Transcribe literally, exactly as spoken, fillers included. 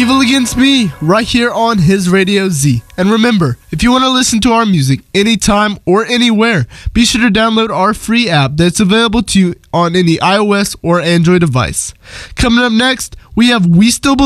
Evil Against Me, right here on His Radio Z. And remember, if you want to listen to our music anytime or anywhere, be sure to download our free app that's available to you on any iOS or Android device. Coming up next, we have We Still Believe